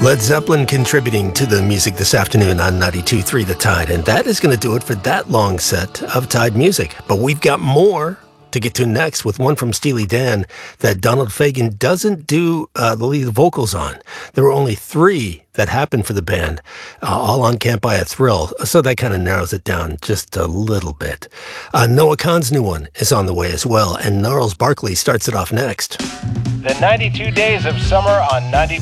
Led Zeppelin contributing to the music this afternoon on 92.3 The Tide. And that is going to do it for that long set of Tide music. But we've got more to get to next with one from Steely Dan that Donald Fagen doesn't do the lead vocals on. There were only 3 that happened for the band, all on Can't Buy a Thrill. So that kind of narrows it down just a little bit. Noah Kahan's new one is on the way as well. And Gnarls Barkley starts it off next. The 92 Days of Summer on 90.